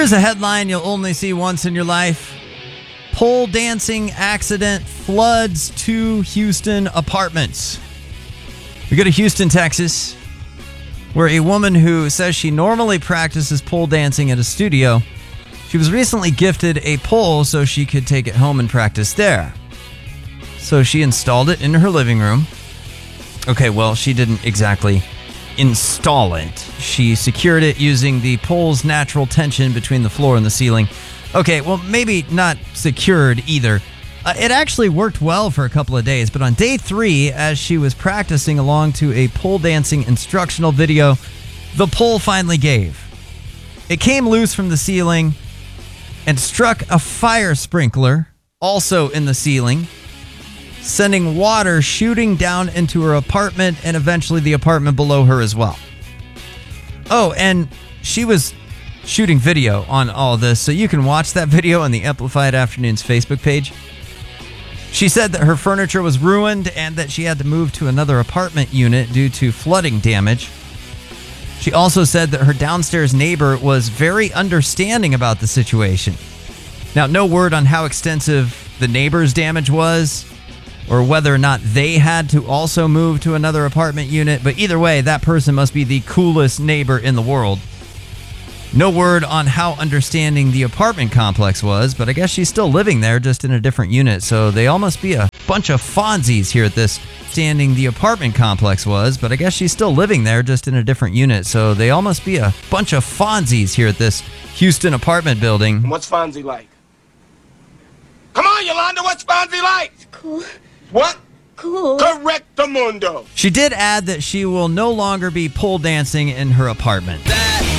Here's a headline you'll only see once in your life. Pole dancing accident floods 2 Houston apartments. We go to Houston, Texas, where a woman who says she normally practices pole dancing at a studio, she was recently gifted a pole so she could take it home and practice there. So she installed it in her living room. Okay, well, she didn't exactly install it. She secured it using the pole's natural tension between the floor and the ceiling. Okay, well, maybe not secured either. It actually worked well for a couple of days, but on day 3, as she was practicing along to a pole dancing instructional video, the pole finally gave. It came loose from the ceiling and struck a fire sprinkler, also in the ceiling, sending water shooting down into her apartment and eventually the apartment below her as well. Oh, and she was shooting video on all this, so you can watch that video on the Amplified Afternoons Facebook page. She said that her furniture was ruined and that she had to move to another apartment unit due to flooding damage. She also said that her downstairs neighbor was very understanding about the situation. Now, no word on how extensive the neighbor's damage was, or whether or not they had to also move to another apartment unit, but either way, that person must be the coolest neighbor in the world. No word on how understanding the apartment complex was, but I guess she's still living there, just in a different unit, so they all must be a bunch of Fonzies here at this. Understanding the apartment complex was, but I guess she's still living there, just in a different unit, so they all must be a bunch of Fonzies here at this Houston apartment building. And what's Fonzie like? Come on, Yolanda, what's Fonzie like? Cool. What? Cool. Correctamundo. She did add that she will no longer be pole dancing in her apartment.